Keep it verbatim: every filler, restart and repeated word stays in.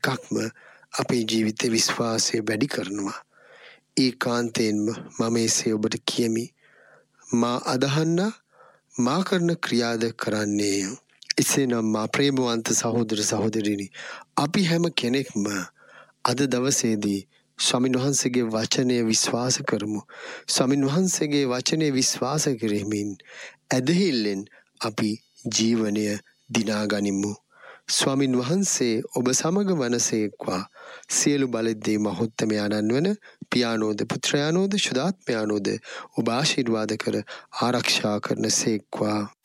එකක්ම අපේ ජීවිතේ විශ්වාසය වැඩි කරනවා. ඒකාන්තයෙන්ම මම එසේ ඔබට කියමි. මා අදහන්නා මා කරන ක්‍රියාද කරන්නේය. එසේනම් මා ප්‍රේමවන්ත සහෝදර සහෝදරිනි, අපි හැම කෙනෙක්ම අද දවසේදී ස්වාමින් වහන්සේගේ වචනය විශ්වාස කරමු. ස්වාමින් වහන්සේගේ වචනය විශ්වාස කරමින් ඇදහිල්ලෙන් අපි ජීවනය දිනා ගනිමු. ස්වාමින් වහන්සේ ඔබ සමග වනසේක්වා. සියලු බලද්දී මහොත්තමයාණන් වන පියානෝද පුත්‍රයානෝද ශුද්ධාත්මයානෝද ඔබ ආශිර්වාද කර ආරක්ෂා කරන සේක්වා.